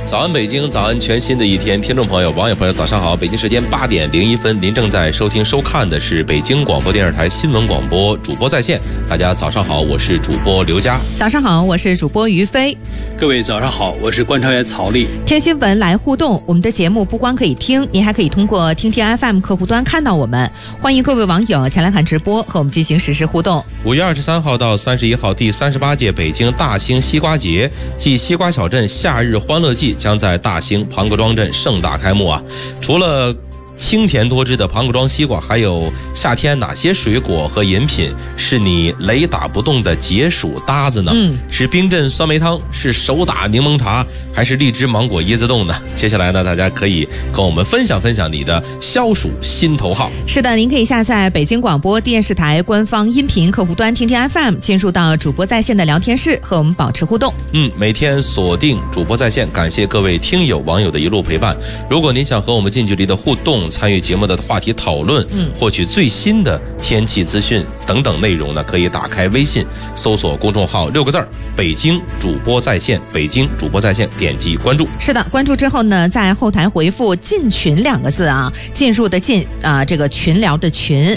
早安北京，早安全新的一天，听众朋友、网友朋友，早上好！北京时间8点01分，您正在收听收看的是北京广播电视台新闻广播主播在线。大家早上好，我是主播刘佳。 早上好，我是主播于飞。 各位早上好，我是观察员曹丽。 听新闻来互动，我们的节目不光可以听，您还可以通过听听 FM 客户端看到我们。欢迎各位网友前来看直播，和我们进行实时互动。 5月23号到31号，第38届北京大兴西瓜节暨西瓜小镇夏日欢乐季将在大兴庞各庄镇盛大开幕啊！除了清甜多汁的庞各庄西瓜，还有夏天哪些水果和饮品是你雷打不动的解暑搭子呢？是冰镇酸梅汤，是手打柠檬茶，还是荔枝芒果椰子冻呢？接下来呢，大家可以跟我们分享分享你的消暑心头好。 是的，您可以下载北京广播电视台官方音频客户端听听 FM， 进入到主播在线的聊天室，和我们保持互动。 每天锁定主播在线，感谢各位听友网友的一路陪伴。如果您想和我们近距离的互动，参与节目的话题讨论，获取最新的天气资讯等等内容呢，可以打开微信搜索公众号6个字北京主播在线，北京主播在线，点击关注。 是的，关注之后呢，在后台回复进群2个字啊，进入的进啊，这个群聊的群。